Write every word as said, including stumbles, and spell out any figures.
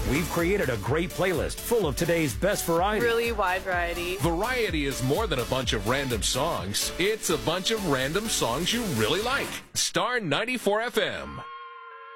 We've created a great playlist full of today's best variety. Really wide variety. Variety is more than a bunch of random songs. It's a bunch of random songs you really like. Star ninety-four F M.